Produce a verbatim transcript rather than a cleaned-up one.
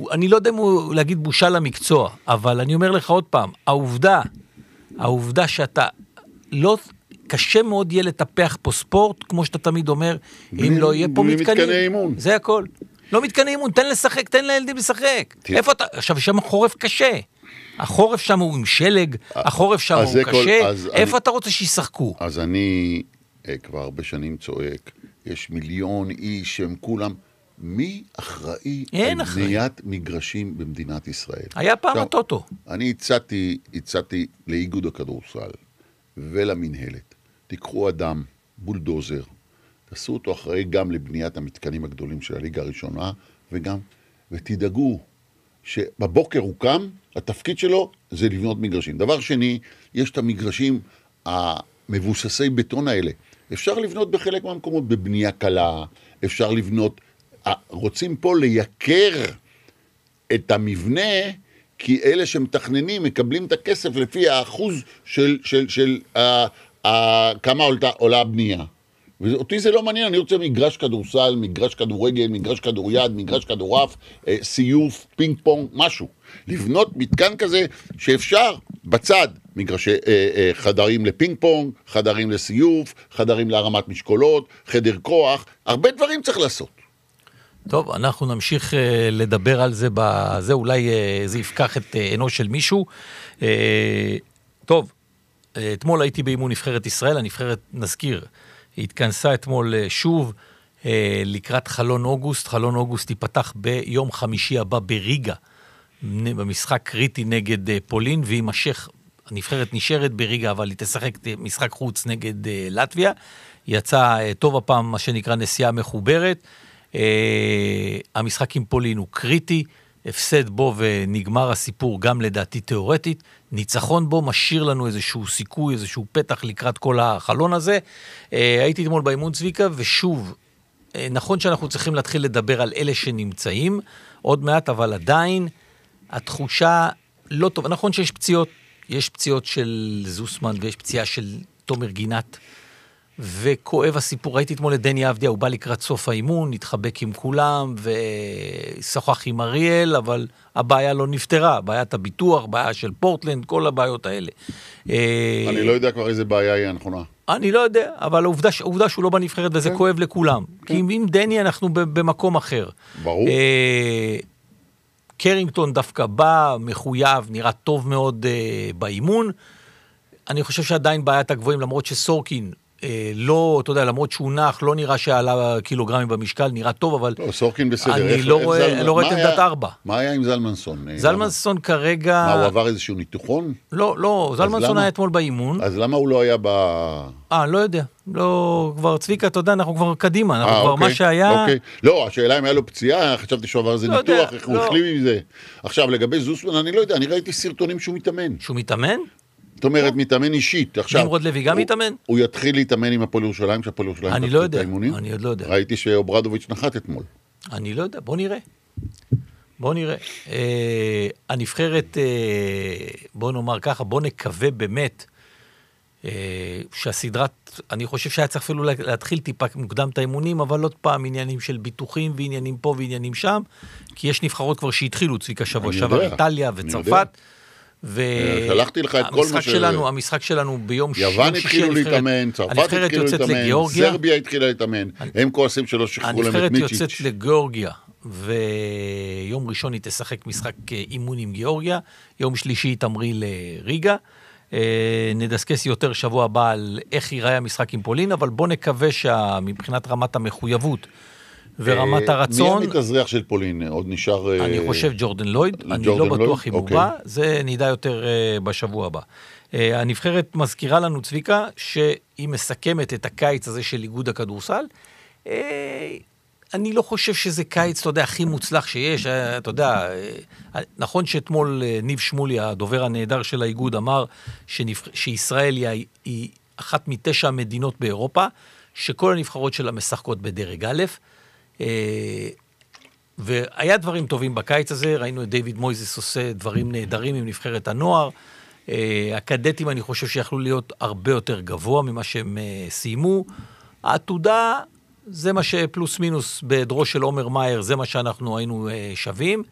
אני לא יודע אם הוא להגיד בושה למקצוע, אבל אני אומר לך עוד פעם, העובדה, העובדה שאתה לא, קשה מאוד יהיה לטפח פה ספורט, כמו שאתה תמיד אומר, אם לא יהיה פה מתקנים, זה הכל. לא מתקני אימון, תן לשחק, תן לילדים לשחק. איפה אתה, עכשיו שם חורף קשה. החורף שם הוא עם שלג, החורף שם הוא קשה, איפה אתה רוצה שישחקו? אז אני כבר הרבה שנים צועק, יש מיליון איש שהם כולם, מי אחראי על בניית מגרשים במדינת ישראל? היה פעם הטוטו. אני הצעתי, הצעתי לאיגוד הכדורסל ולמנהלת, תיקחו אדם, בולדוזר, תעשו אותו אחראי גם לבניית המתקנים הגדולים של הליגה הראשונה, וגם, ותדאגו שבבוקר הוא קם, התפקיד שלו זה לבנות מגרשים. דבר שני, יש את המגרשים המבוססי בטון האלה. אפשר לבנות בחלק מהמקומות בבנייה קלה, אפשר לבנות, רוצים פה לייקר את המבנה, כי אלה שמתכננים מקבלים את הכסף לפי האחוז של, של, של, uh, uh, כמה עולה, עולה הבנייה. ואותי זה לא מעניין, אני רוצה מגרש כדורסל, מגרש כדורגל, מגרש כדוריד, מגרש כדורף, אה, סיוף, פינג פונג, משהו. לבנות מתקן כזה שאפשר בצד מגרשי אה, אה, חדרים לפינג פונג, חדרים לסיוף, חדרים להרמת משקולות, חדר כוח, הרבה דברים צריך לעשות. טוב, אנחנו נמשיך אה, לדבר על זה, בזה אולי אה, זה יפקח את אה, עינו של מישהו. אה, טוב, אה, אתמול הייתי באימון נבחרת ישראל, הנבחרת נזכיר, היא התכנסה אתמול שוב אה, לקראת חלון אוגוסט, חלון אוגוסט ייפתח ביום חמישי הבא בריגה, במשחק קריטי נגד אה, פולין, והיא משך, הנבחרת נשארת בריגה, אבל היא תשחק משחק חוץ נגד אה, לטביה, יצא אה, טוב הפעם מה שנקרא נסיעה מחוברת, אה, המשחק עם פולין הוא קריטי, הפסד בו ונגמר הסיפור גם לדעתי תיאורטית, ניצחון בו משאיר לנו איזשהו סיכוי, איזשהו פתח לקראת כל החלון הזה. הייתי אתמול באימון צביקה, ושוב, נכון שאנחנו צריכים להתחיל לדבר על אלה שנמצאים, עוד מעט, אבל עדיין התחושה לא טוב. נכון שיש פציעות, יש פציעות של זוסמן ויש פציעה של תומר גינת, וכואב הסיפור, ראיתי אתמול את דני אבדיה, הוא בא לקראת סוף האימון, התחבק עם כולם, ושוחח עם אריאל, אבל הבעיה לא נפתרה, בעיית הביטוח, בעיה של פורטלנד, כל הבעיות האלה. אני לא יודע כבר איזה בעיה היא הנכונה. אני לא יודע, אבל העובדה, העובדה שהוא לא בנבחרת, וזה כואב לכולם. כי עם דני אנחנו במקום אחר. ברור. קרינגטון דווקא בא, מחויב, נראה טוב מאוד באימון. אני חושב שעדיין בעיית הגבוהים, למרות שסורקין, לא, אתה יודע, למרות שהוא נח, לא נראה שעלה קילוגרמים במשקל, נראה טוב, אבל... לא, סורקין בסדר. אני לא רואה את עמדת ארבע. מה היה עם זלמנסון? זלמנסון כרגע... מה, הוא עבר איזשהו ניתוחון? לא, לא, זלמנסון היה אתמול באימון. אז למה הוא לא היה ב... אה, לא יודע. לא, כבר צביקה, אתה יודע, אנחנו כבר קדימה, אנחנו כבר מה שהיה... לא, השאלה אם היה לו פציעה, חשבתי שהוא עבר איזה ניתוח, איך הוא החלים עם זה. עכשיו, לגבי זוסמן, אני לא יודע, אני ראיתי סרטונים שהוא מתאמן. שהוא מתאמן? זאת אומרת, מתאמן אישית. נמרוד לוי גם מתאמן? הוא יתחיל להתאמן עם הפועל ירושלים, שהפועל ירושלים... אני לא יודע, אני עוד לא יודע. ראיתי שאוברדוביץ' נחת אתמול. אני לא יודע, בוא נראה. בוא נראה. הנבחרת, בוא נאמר ככה, בוא נקווה באמת, שהסדרת, אני חושב שהיה צריך אפילו להתחיל טיפה מוקדם את האימונים, אבל עוד פעם עניינים של ביטוחים, ועניינים פה ועניינים שם, כי יש נבחרות כבר שהתחילו, צביקה שבוע שעבר, איטליה וצרפת, שלחתי לך את כל מה ש... שלנו, המשחק שלנו ביום שישי, יוון התחילו להתאמן, צרפת התחילו להתאמן, סרביה התחילה להתאמן, הם כועסים שלא שחררו להם את מיצ'יץ'. הנבחרת יוצאת לגיאורגיה, ויום ראשון היא תשחק משחק אימון עם גיאורגיה, יום שלישי היא תמריא לריגה, נדסקס יותר שבוע הבא על איך ייראה המשחק עם פולין, אבל בוא נקווה שמבחינת רמת המחויבות, ורמת הרצון... מי המתאזרח של פולין? עוד נשאר... אני חושב ג'ורדן לויד, אני לא בטוח אם הוא בא, זה נדע יותר בשבוע הבא. הנבחרת מזכירה לנו, צביקה, שהיא מסכמת את הקיץ הזה של איגוד הכדורסל. אני לא חושב שזה קיץ, אתה יודע, הכי מוצלח שיש, אתה יודע, נכון שאתמול ניב שמולי, הדובר הנהדר של האיגוד, אמר שישראל היא אחת מתשע המדינות באירופה, שכל הנבחרות שלה משחקות בדרג א', והיה דברים טובים בקיץ הזה, ראינו את דיוויד מויזס עושה דברים נהדרים עם נבחרת הנוער, הקדטים אני חושב שיכלו להיות הרבה יותר גבוה ממה שהם סיימו, העתודה זה מה שפלוס מינוס בדרו של עומר מאייר, זה מה שאנחנו היינו שווים,